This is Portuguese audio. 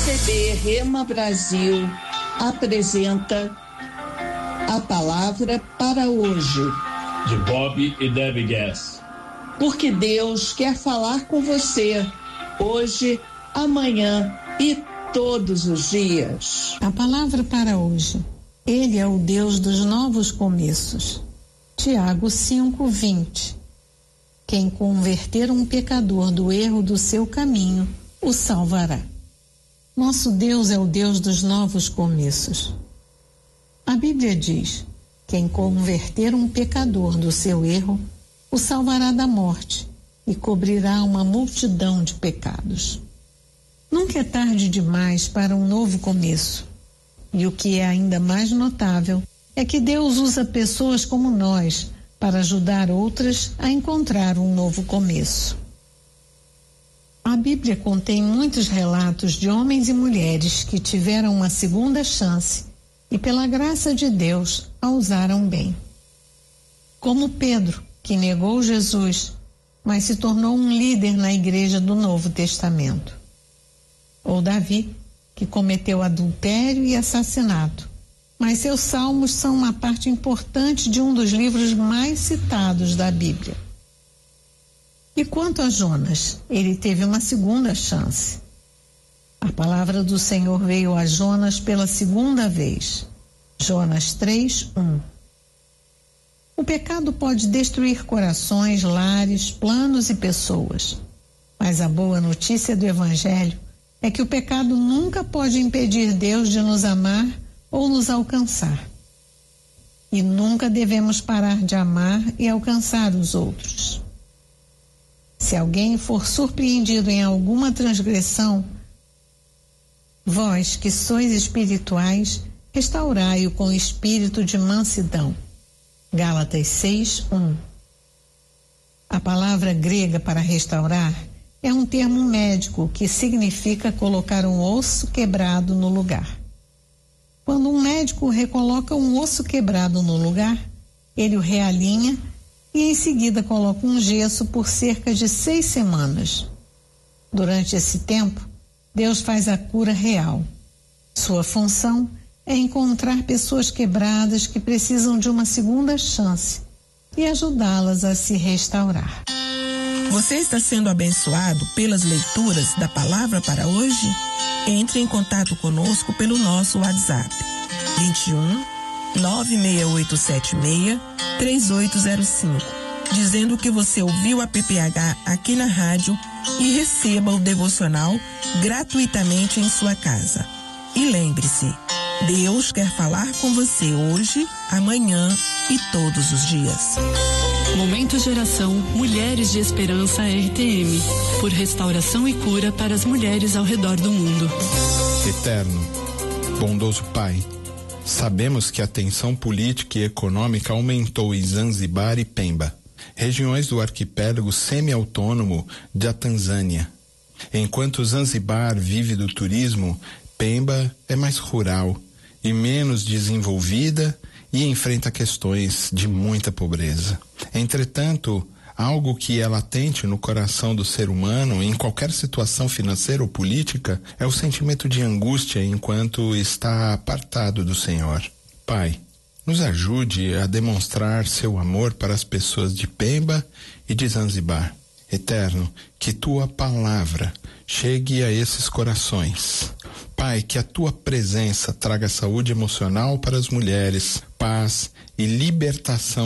IPB Rema Brasil apresenta a palavra para hoje. De Bob e Debbie Gass. Porque Deus quer falar com você hoje, amanhã e todos os dias. A palavra para hoje. Ele é o Deus dos novos começos. Tiago 5:20. Quem converter um pecador do erro do seu caminho, o salvará. Nosso Deus é o Deus dos novos começos. A Bíblia diz: quem converter um pecador do seu erro, o salvará da morte e cobrirá uma multidão de pecados. Nunca é tarde demais para um novo começo. E o que é ainda mais notável é que Deus usa pessoas como nós para ajudar outras a encontrar um novo começo. A Bíblia contém muitos relatos de homens e mulheres que tiveram uma segunda chance e, pela graça de Deus, a usaram bem. Como Pedro, que negou Jesus, mas se tornou um líder na igreja do Novo Testamento. Ou Davi, que cometeu adultério e assassinato, mas seus salmos são uma parte importante de um dos livros mais citados da Bíblia. E quanto a Jonas, ele teve uma segunda chance. A palavra do Senhor veio a Jonas pela segunda vez. Jonas 3:1. O pecado pode destruir corações, lares, planos e pessoas. Mas a boa notícia do Evangelho é que o pecado nunca pode impedir Deus de nos amar ou nos alcançar. E nunca devemos parar de amar e alcançar os outros. Se alguém for surpreendido em alguma transgressão, vós que sois espirituais, restaurai-o com espírito de mansidão. Gálatas 6:1. A palavra grega para restaurar é um termo médico que significa colocar um osso quebrado no lugar. Quando um médico recoloca um osso quebrado no lugar, ele o realinha e em seguida coloca um gesso por cerca de 6 semanas. Durante esse tempo, Deus faz a cura real. Sua função é encontrar pessoas quebradas que precisam de uma segunda chance e ajudá-las a se restaurar. Você está sendo abençoado pelas leituras da palavra para hoje? Entre em contato conosco pelo nosso WhatsApp 21 96876 3805, dizendo que você ouviu a PPH aqui na rádio e receba o devocional gratuitamente em sua casa. E lembre-se, Deus quer falar com você hoje, amanhã e todos os dias. Momento Geração Mulheres de Esperança RTM, por restauração e cura para as mulheres ao redor do mundo. Eterno, bondoso Pai, sabemos que a tensão política e econômica aumentou em Zanzibar e Pemba, regiões do arquipélago semi-autônomo da Tanzânia. Enquanto Zanzibar vive do turismo, Pemba é mais rural e menos desenvolvida e enfrenta questões de muita pobreza. Entretanto, algo que é latente no coração do ser humano, em qualquer situação financeira ou política, é o sentimento de angústia enquanto está apartado do Senhor. Pai, nos ajude a demonstrar seu amor para as pessoas de Pemba e de Zanzibar. Eterno, que tua palavra chegue a esses corações. Pai, que a tua presença traga saúde emocional para as mulheres, paz e libertação